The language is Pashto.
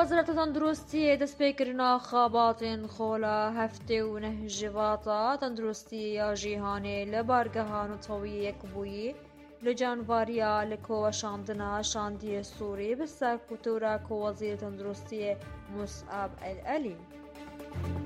وەزارەتە تەندروستی دەستپێکردنا خاباتên خۆلا هەفتê û neh jivata tenduristiyê ya jîhanê li bargeha Netewî Yekbûyî li canivariya li koweşandina Şandiyê Sûrî bi serkûtûra Wezîrê Tenduristiyê Musab El Elî.